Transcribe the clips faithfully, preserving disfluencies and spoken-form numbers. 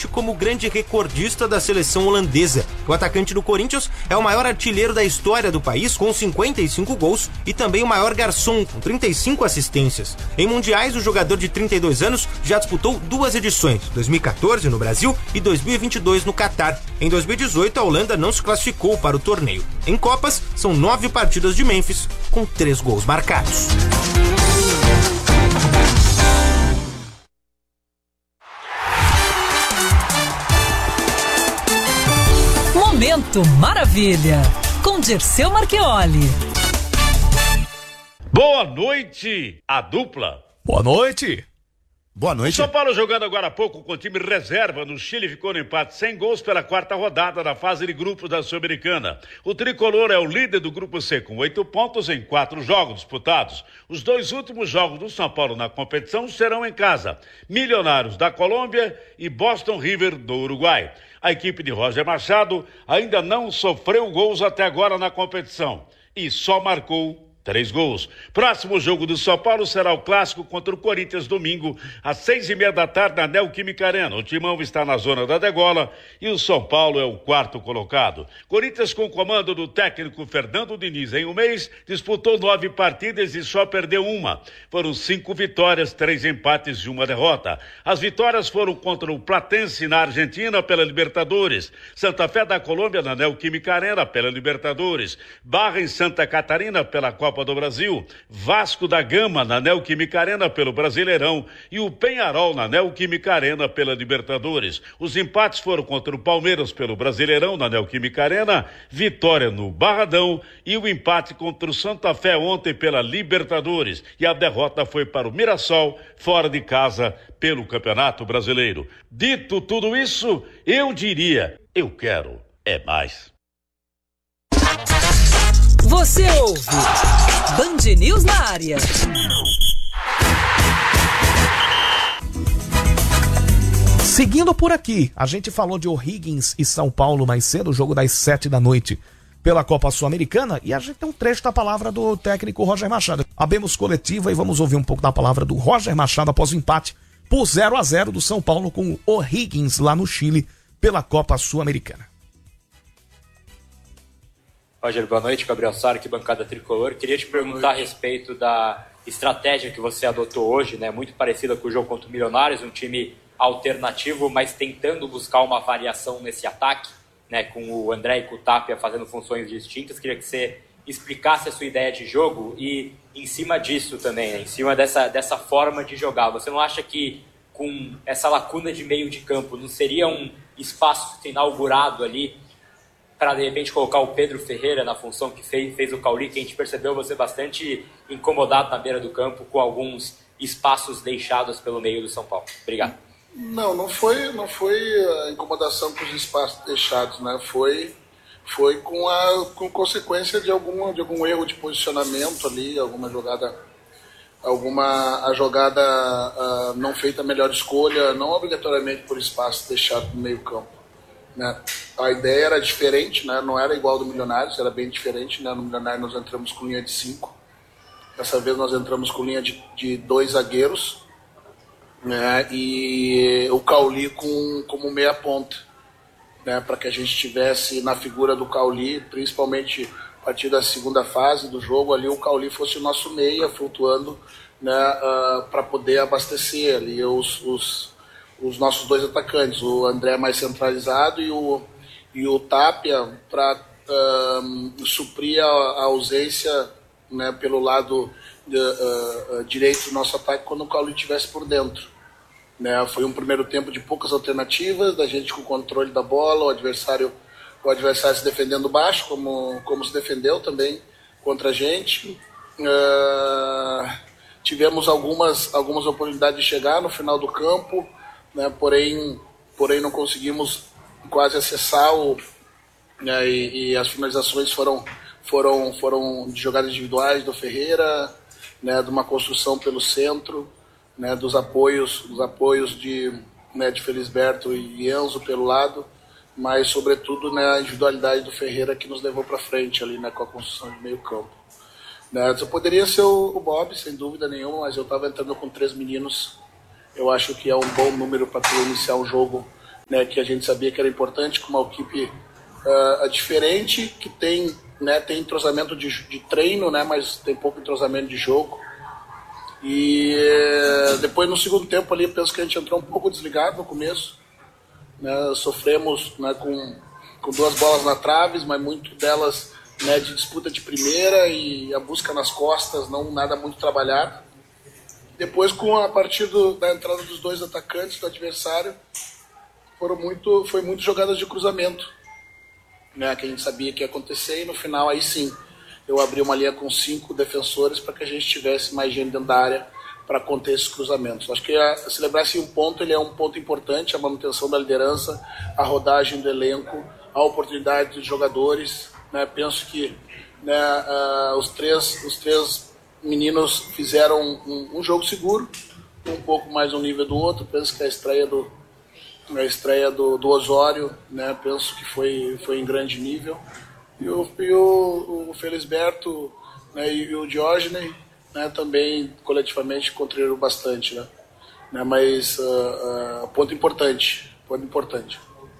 atualmente como o grande recordista da seleção holandesa. O atacante do Corinthians é o maior artilheiro da história do país, com cinquenta e cinco gols, e também o maior garçom, com trinta e cinco assistências. Em mundiais, o jogador de trinta e dois anos já disputou duas edições, dois mil e quatorze no Brasil e dois mil e vinte e dois no Catar. Em dois mil e dezoito, a Holanda não se classificou para o torneio. Em Copas, são nove partidas de Memphis, com três gols marcados. Momento Maravilha, com Dirceu Marchioli. Boa noite, a dupla. Boa noite. Boa noite. O São Paulo jogando agora há pouco com o time reserva no Chile ficou no empate sem gols pela quarta rodada da fase de grupos da Sul-Americana. O tricolor é o líder do grupo C com oito pontos em quatro jogos disputados. Os dois últimos jogos do São Paulo na competição serão em casa. Milionários da Colômbia e Boston River do Uruguai. A equipe de Roger Machado ainda não sofreu gols até agora na competição e só marcou três gols. Próximo jogo do São Paulo será o clássico contra o Corinthians domingo, às seis e meia da tarde na Neoquímica Arena. O Timão está na zona da degola e o São Paulo é o quarto colocado. Corinthians, com o comando do técnico Fernando Diniz, em um mês, disputou nove partidas e só perdeu uma. Foram cinco vitórias, três empates e uma derrota. As vitórias foram contra o Platense na Argentina pela Libertadores, Santa Fé da Colômbia na Neoquímica Arena pela Libertadores, Barra em Santa Catarina pela Copa do Brasil, Vasco da Gama na Neoquímica Arena pelo Brasileirão e o Penharol na Neoquímica Arena pela Libertadores. Os empates foram contra o Palmeiras pelo Brasileirão na Neoquímica Arena, vitória no Barradão e o empate contra o Santa Fé ontem pela Libertadores. E a derrota foi para o Mirassol fora de casa pelo Campeonato Brasileiro. Dito tudo isso, eu diria, eu quero é mais. Você ouve Band News na área. Seguindo por aqui, a gente falou de O'Higgins e São Paulo mais cedo, o jogo das sete da noite pela Copa Sul-Americana, e a gente tem um trecho da palavra do técnico Roger Machado. Abemos coletiva e vamos ouvir um pouco da palavra do Roger Machado após o empate por zero a zero do São Paulo com o O'Higgins lá no Chile pela Copa Sul-Americana. Roger, boa noite. Gabriel Sara, aqui, bancada tricolor. Queria te perguntar a respeito da estratégia que você adotou hoje, né? Muito parecida com o jogo contra o Milionários, um time alternativo, mas tentando buscar uma variação nesse ataque, né? Com o André e com o Tapia fazendo funções distintas. Queria que você explicasse a sua ideia de jogo e, em cima disso também, né? Em cima dessa, dessa forma de jogar. Você não acha que, com essa lacuna de meio de campo, não seria um espaço inaugurado ali para de repente colocar o Pedro Ferreira na função que fez, fez o Cauli, que a gente percebeu você bastante incomodado na beira do campo com alguns espaços deixados pelo meio do São Paulo? Obrigado. Não, não foi, não foi a incomodação com os espaços deixados, né? Foi, foi com a com consequência de, alguma, de algum erro de posicionamento ali, alguma jogada, alguma a jogada uh, não feita a melhor escolha, não obrigatoriamente por espaço deixado no meio campo. Né? A ideia era diferente, né? Não era igual do Milionários, era bem diferente. Né? No Milionários nós entramos com linha de cinco, dessa vez nós entramos com linha de, de dois zagueiros, né? E o Cauli com, como meia ponta, né? Para que a gente tivesse na figura do Cauli, principalmente a partir da segunda fase do jogo, ali o Cauli fosse o nosso meia, flutuando, né? uh, para poder abastecer ali os... os os nossos dois atacantes, o André mais centralizado e o, e o Tapia para uh, suprir a, a ausência, né, pelo lado de, uh, uh, direito do nosso ataque quando o Cauli estivesse por dentro. Né? Foi um primeiro tempo de poucas alternativas, da gente com o controle da bola, o adversário, o adversário se defendendo baixo, como, como se defendeu também contra a gente. Uh, tivemos algumas, algumas oportunidades de chegar no final do campo, né, porém, porém não conseguimos quase acessar o, né, e, e as finalizações foram, foram, foram de jogadas individuais do Ferreira, né, de uma construção pelo centro, né, dos apoios, dos apoios de, né, de Felisberto e Enzo pelo lado, mas sobretudo, né, a individualidade do Ferreira que nos levou para frente ali, né, com a construção de meio campo. Né, só poderia ser o, o Bob, sem dúvida nenhuma, mas eu estava entrando com três meninos. Eu acho que é um bom número para tu iniciar um jogo né, que a gente sabia que era importante, com uma equipe uh, diferente, que tem, né, tem entrosamento de, de treino, né, mas tem pouco entrosamento de jogo. E uh, depois, no segundo tempo ali, eu penso que a gente entrou um pouco desligado no começo, né, sofremos, né, com, com duas bolas na trave, mas muito delas, né, de disputa de primeira e a busca nas costas, não nada muito trabalhado. Depois, com a partir do, da entrada dos dois atacantes do adversário, foram muito, foi muito jogadas de cruzamento, né, que a gente sabia que ia acontecer, e no final aí sim eu abri uma linha com cinco defensores para que a gente tivesse mais gente dentro da área para conter esses cruzamentos. Acho que a, celebrar esse um ponto, ele é um ponto importante, a manutenção da liderança, a rodagem do elenco, a oportunidade dos jogadores, né, penso que, né, uh, os, três, os três meninos fizeram um, um jogo seguro, um pouco mais um nível do outro. Penso que a estreia do, a estreia do, do Osório, né, penso que foi, foi em grande nível. E o, e o, o Felisberto, né, e o Diógenes, né, também coletivamente contribuíram bastante. Né? Né, mas uh, uh, ponto importante, ponto importante.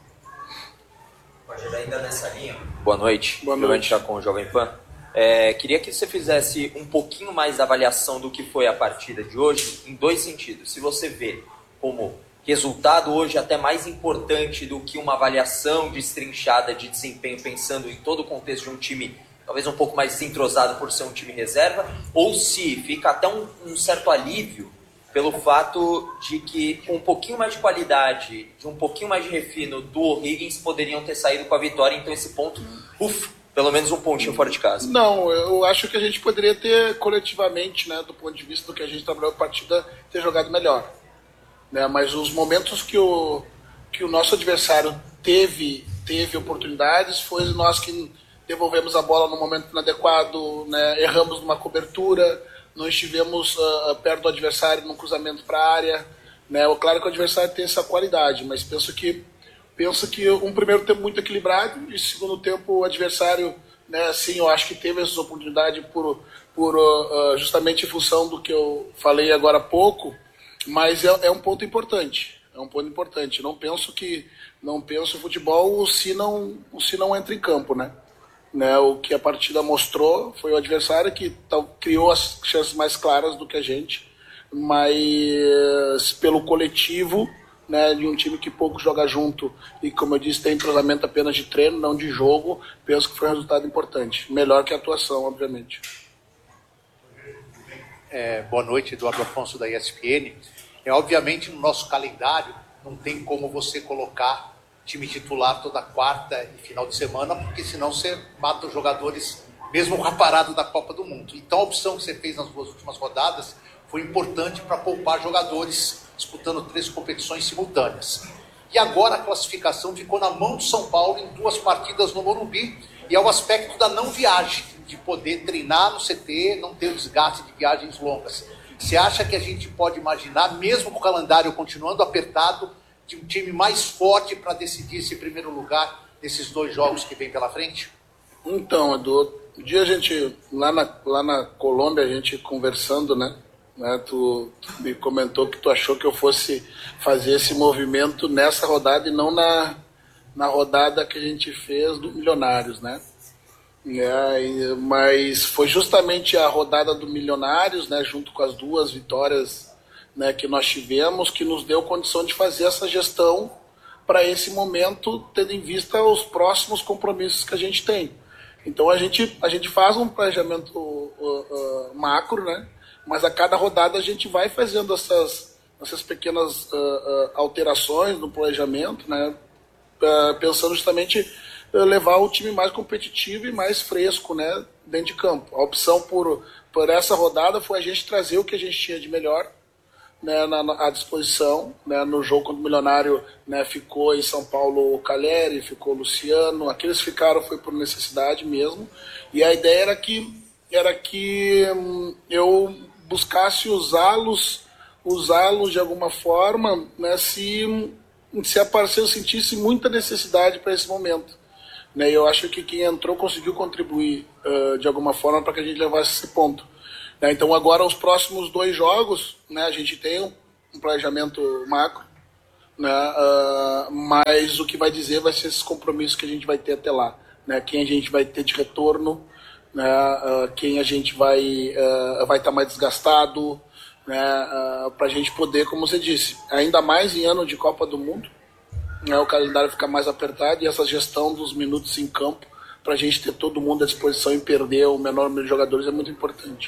Pode ainda nessa linha. Boa noite. Boa noite. Eu com o Jovem Pan. É, queria que você fizesse um pouquinho mais da avaliação do que foi a partida de hoje, em dois sentidos. Se você vê como resultado hoje até mais importante do que uma avaliação destrinchada de desempenho, pensando em todo o contexto de um time talvez um pouco mais desentrosado por ser um time reserva, ou se fica até um, um certo alívio pelo fato de que com um pouquinho mais de qualidade, de um pouquinho mais de refino do O'Higgins, poderiam ter saído com a vitória. Então esse ponto, ufa, pelo menos um pontinho fora de casa. Não, eu acho que a gente poderia ter coletivamente, né, do ponto de vista do que a gente trabalhou a partida, ter jogado melhor. Né, mas os momentos que o, que o nosso adversário teve, teve oportunidades, foi nós que devolvemos a bola no momento inadequado, né, erramos numa cobertura, não estivemos uh, perto do adversário num cruzamento para a área. Né, claro que o adversário tem essa qualidade, mas penso que Penso que um primeiro tempo muito equilibrado e segundo tempo o adversário, né, sim, eu acho que teve essas oportunidades por, por, uh, justamente em função do que eu falei agora há pouco, mas é, é um ponto importante, é um ponto importante. Não penso que, não penso futebol se não, se não entra em campo, né? Né, o que a partida mostrou foi o adversário que tal, criou as chances mais claras do que a gente, mas pelo coletivo, né, de um time que pouco joga junto e, como eu disse, tem entrosamento apenas de treino, não de jogo, penso que foi um resultado importante. Melhor que a atuação, obviamente. É, boa noite, Eduardo Afonso da E S P N. É, obviamente, no nosso calendário, não tem como você colocar time titular toda quarta e final de semana, porque senão você mata os jogadores, mesmo com a parada da Copa do Mundo. Então, a opção que você fez nas duas últimas rodadas foi importante para poupar jogadores, disputando três competições simultâneas. E agora a classificação ficou na mão do São Paulo em duas partidas no Morumbi, e é o aspecto da não viagem, de poder treinar no C T, não ter o desgaste de viagens longas. Você acha que a gente pode imaginar, mesmo com o calendário continuando apertado, de um time mais forte para decidir esse primeiro lugar nesses dois jogos que vem pela frente? Então, Edu, um dia a gente, lá na, lá na Colômbia, a gente conversando, né? Né, tu, tu me comentou que tu achou que eu fosse fazer esse movimento nessa rodada e não na, na rodada que a gente fez do Milionários, né? É, e, mas foi justamente a rodada do Milionários, né, junto com as duas vitórias, né, que nós tivemos, que nos deu condição de fazer essa gestão para esse momento, tendo em vista os próximos compromissos que a gente tem. Então a gente, a gente faz um planejamento uh, uh, macro, né? Mas a cada rodada a gente vai fazendo essas, essas pequenas uh, uh, alterações no planejamento, né? Uh, pensando justamente uh, levar o time mais competitivo e mais fresco, né, dentro de campo. A opção por, por essa rodada foi a gente trazer o que a gente tinha de melhor, né, na, na, à disposição. Né, no jogo contra o Milionário, né, ficou em São Paulo o Caleri, ficou o Luciano, aqueles ficaram foi por necessidade mesmo. E a ideia era que, era que hum, eu buscasse usá-los, usá-los de alguma forma, né, se, se aparecer, eu sentisse muita necessidade para esse momento. Né, eu acho que quem entrou conseguiu contribuir uh, de alguma forma para que a gente levasse esse ponto. Né, então agora os próximos dois jogos, né, a gente tem um planejamento macro, né? Uh, mas o que vai dizer vai ser esses compromissos que a gente vai ter até lá, né? Quem a gente vai ter de retorno, né? Uh, quem a gente vai uh, vai estar mais desgastado, né? Uh, para a gente poder, como você disse, ainda mais em ano de Copa do Mundo, né? O calendário fica mais apertado e essa gestão dos minutos em campo para a gente ter todo mundo à disposição e perder o menor número de jogadores é muito importante.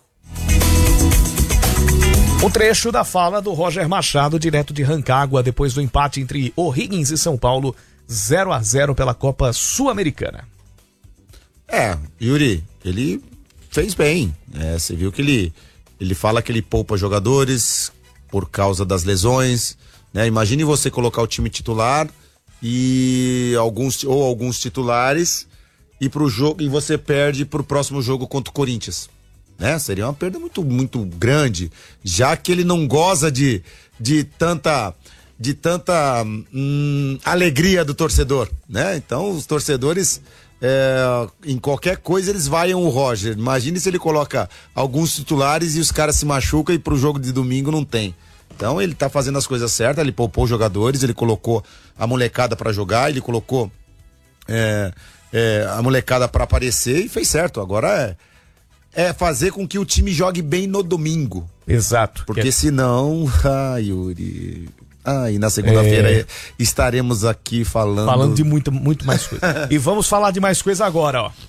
Um trecho da fala do Roger Machado, direto de Rancagua, depois do empate entre O'Higgins e São Paulo, zero a zero pela Copa Sul-Americana. É, Yuri, ele fez bem. É, você viu que ele, ele fala que ele poupa jogadores por causa das lesões, né? Imagine você colocar o time titular e alguns, ou alguns titulares e, pro jogo, e você perde pro próximo jogo contra o Corinthians. Né? Seria uma perda muito, muito grande, já que ele não goza de, de tanta, de tanta hum, alegria do torcedor, né? Então os torcedores, é, em qualquer coisa eles vaiam o Roger. Imagine se ele coloca alguns titulares e os caras se machucam e pro jogo de domingo não tem. Então ele tá fazendo as coisas certas, ele poupou os jogadores, ele colocou a molecada para jogar, ele colocou é, é, a molecada para aparecer e fez certo. Agora é É fazer com que o time jogue bem no domingo. Exato. Porque que... senão, ai, Yuri. Ai, na segunda-feira é... estaremos aqui falando. Falando de muito, muito mais coisa. E vamos falar de mais coisa agora, ó.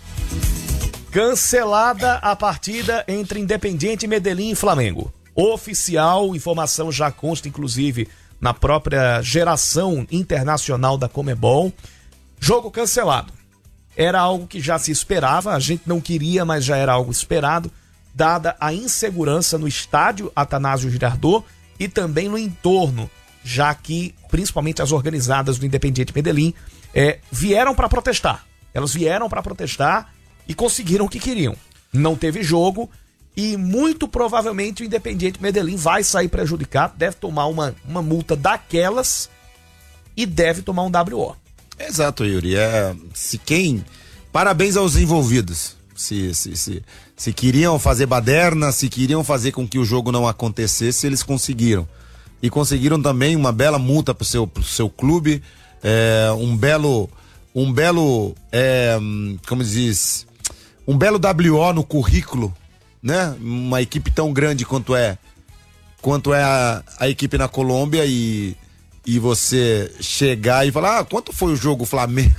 Cancelada a partida entre Independiente Medellín e Flamengo. Oficial, informação já consta, inclusive, na própria geração internacional da Conmebol. Jogo cancelado. Era algo que já se esperava, a gente não queria, mas já era algo esperado, dada a insegurança no estádio Atanásio Girardot e também no entorno, já que principalmente as organizadas do Independiente Medellín é, vieram para protestar. Elas vieram para protestar e conseguiram o que queriam. Não teve jogo e muito provavelmente o Independiente Medellín vai sair prejudicado, deve tomar uma, uma multa daquelas e deve tomar um W O. Exato, Yuri. É, se quem... Parabéns aos envolvidos. Se, se, se, se queriam fazer baderna, se queriam fazer com que o jogo não acontecesse, eles conseguiram. E conseguiram também uma bela multa pro seu, pro seu clube, é, um belo... Um belo... É, como diz... Um belo W O no currículo, né? Uma equipe tão grande quanto é... Quanto é a, a equipe na Colômbia e... E você chegar e falar, ah, quanto foi o jogo Flamengo?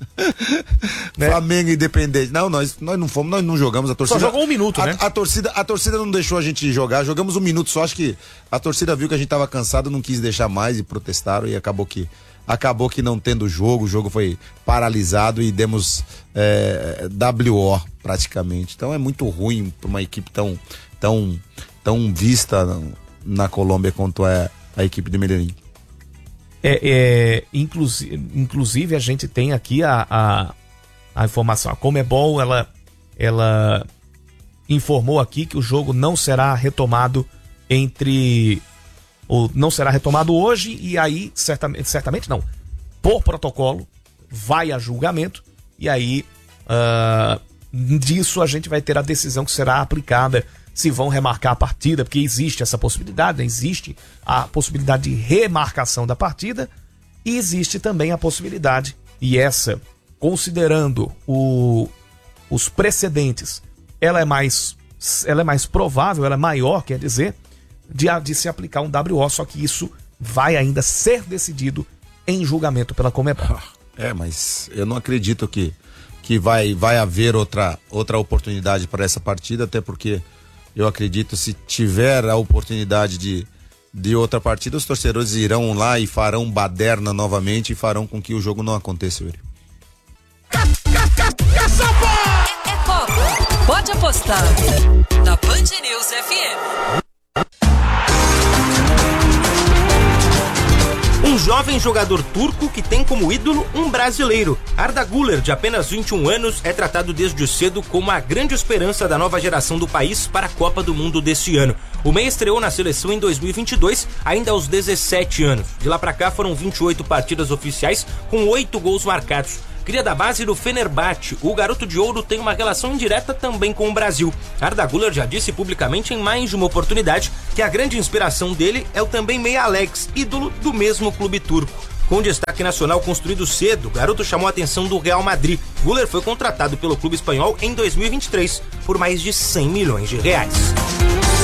Né? Flamengo Independente. Não, nós, nós não fomos, nós não jogamos. A torcida, só jogou um minuto, a, né? A torcida, a torcida não deixou a gente jogar, jogamos um minuto só, acho que a torcida viu que a gente tava cansado, não quis deixar mais e protestaram e acabou que, acabou que não tendo jogo, o jogo foi paralisado e demos é, W O praticamente. Então é muito ruim para uma equipe tão, tão, tão vista na, na Colômbia quanto é a equipe de Medellín. É, é, inclusive, inclusive a gente tem aqui a, a, a informação. A Conmebol, ela, ela informou aqui que o jogo não será retomado entre... ou não será retomado hoje e aí, certamente, certamente não, por protocolo, vai a julgamento e aí uh, disso a gente vai ter a decisão que será aplicada se vão remarcar a partida, porque existe essa possibilidade, né? Existe a possibilidade de remarcação da partida e existe também a possibilidade, e essa, considerando o, os precedentes, ela é mais ela é mais provável, ela é maior, quer dizer, de, de se aplicar um W O, só que isso vai ainda ser decidido em julgamento pela Conmebol. É, mas eu não acredito que, que vai, vai haver outra, outra oportunidade para essa partida, até porque eu acredito, se tiver a oportunidade de, de outra partida, os torcedores irão lá e farão baderna novamente e farão com que o jogo não aconteça, Yuri. É, é Copa. Pode apostar na Band News F M. Um jovem jogador turco que tem como ídolo um brasileiro. Arda Güler, de apenas vinte e um anos, é tratado desde cedo como a grande esperança da nova geração do país para a Copa do Mundo deste ano. O meia estreou na seleção em dois mil e vinte e dois, ainda aos dezessete anos. De lá para cá foram vinte e oito partidas oficiais com oito gols marcados. cria da base do Fenerbahçe, o garoto de ouro tem uma relação indireta também com o Brasil. Arda Güler já disse publicamente em mais de uma oportunidade que a grande inspiração dele é o também meia Alex, ídolo do mesmo clube turco. Com destaque nacional construído cedo, o garoto chamou a atenção do Real Madrid. Güler foi contratado pelo clube espanhol em dois mil e vinte e três por mais de cem milhões de reais.